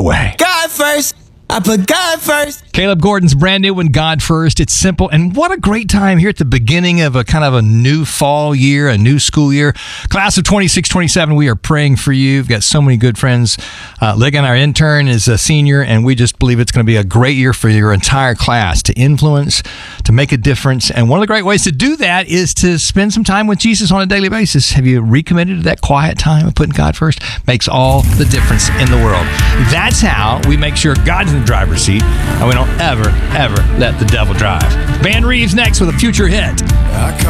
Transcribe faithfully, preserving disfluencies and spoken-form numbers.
way. God first. I put God first. Caleb Gordon's brand new one, God First. It's simple. And what a great time here at the beginning of a kind of a new fall year, a new school year. Class of twenty-six twenty-seven, we are praying for you. We've got so many good friends. Uh, Ligon, our intern, is a senior, and we just believe it's going to be a great year for your entire class to influence, to make a difference. And one of the great ways to do that is to spend some time with Jesus on a daily basis. Have you recommitted to that quiet time of putting God first? Makes all the difference in the world. That's how we make sure God's in the driver's seat, and we don't ever, ever let the devil drive. Van Reeves next with a future hit. I